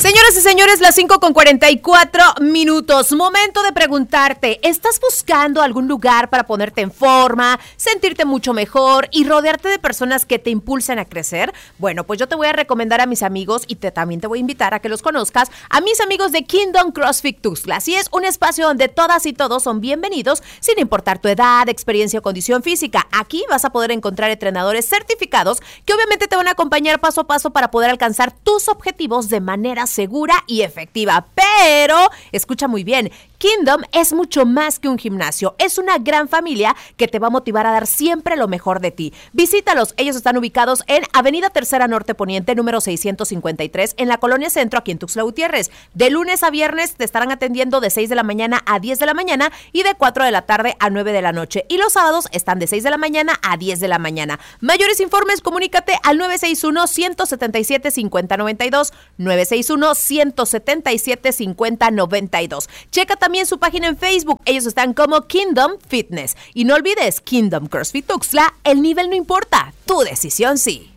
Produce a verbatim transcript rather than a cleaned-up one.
Señoras y señores, las cinco con cuarenta y cuatro minutos. Momento de preguntarte, ¿estás buscando algún lugar para ponerte en forma, sentirte mucho mejor y rodearte de personas que te impulsen a crecer? Bueno, pues yo te voy a recomendar a mis amigos y te, también te voy a invitar a que los conozcas, a mis amigos de Kingdom CrossFit Tuxtla. Así es, un espacio donde todas y todos son bienvenidos, sin importar tu edad, experiencia o condición física. Aquí vas a poder encontrar entrenadores certificados que obviamente te van a acompañar paso a paso para poder alcanzar tus objetivos de manera segura y efectiva. Pero, escucha muy bien, Kingdom es mucho más que un gimnasio. Es una gran familia que te va a motivar a dar siempre lo mejor de ti. Visítalos. Ellos están ubicados en Avenida Tercera Norte Poniente, número seiscientos cincuenta y tres, en la Colonia Centro, aquí en Tuxtla Gutiérrez. De lunes a viernes te estarán atendiendo de seis de la mañana a diez de la mañana y de cuatro de la tarde a nueve de la noche. Y los sábados están de seis de la mañana a diez de la mañana. Mayores informes, comunícate al nueve seis uno, uno siete siete, cinco cero nueve dos, nueve seis uno, uno siete siete, cinco cero nueve dos. Checa también su página en Facebook. Ellos están como Kingdom Fitness. Y no olvides, Kingdom CrossFit Tuxtla, el nivel no importa, tu decisión sí.